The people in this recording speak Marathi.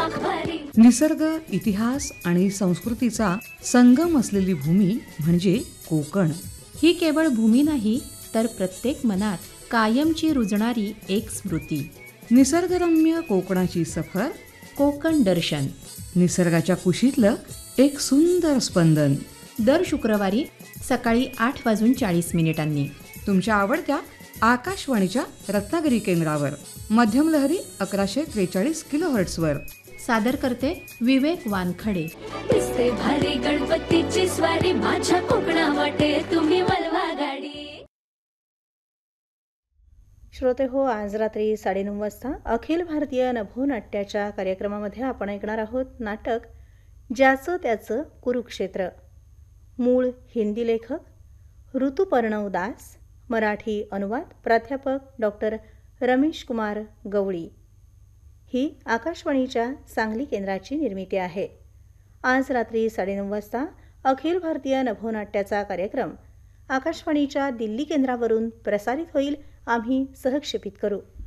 दिमाग भारी. निसर्ग, इतिहास आणि संस्कृतीचा संगम असलेली भूमी म्हणजे कोकण. ही केवळ भूमी नाही तर प्रत्येक मनात कायमची रुजणारी एक स्मृती. निसर्गरम्य कोकणाची सफर, कोकण दर्शन. निसर्गाच्या कुशीतलं एक सुंदर स्पंदन. दर शुक्रवारी सकाळी 8:40 तुमच्या आवडत्या आकाशवाणीच्या रत्नागिरी केंद्रावर मध्यम लहरी 1143 किलोहर्ट्झवर. सादर करते विवेक वानखडे. दिसते भारी गणपतीची स्वारी, माझ्या कोकणा वाटे तुम्ही वलवा गाडी. श्रोते हो, आज रात्री 9:30 वाजता अखिल भारतीय नभोनाट्याच्या कार्यक्रमामध्ये आपण ऐकणार आहोत नाटक ज्याचं त्याचं कुरुक्षेत्र. मूळ हिंदी लेखक ऋतुपर्णव दास, मराठी अनुवाद प्राध्यापक डॉक्टर रमेश कुमार गवळी. ही आकाशवाणीच्या सांगली केंद्राची निर्मिती आहे. आज रात्री 9:30 वाजता अखिल भारतीय नभोनाट्याचा कार्यक्रम आकाशवाणीच्या दिल्ली केंद्रावरून प्रसारित होईल. आम्ही सहक्षेपित करू.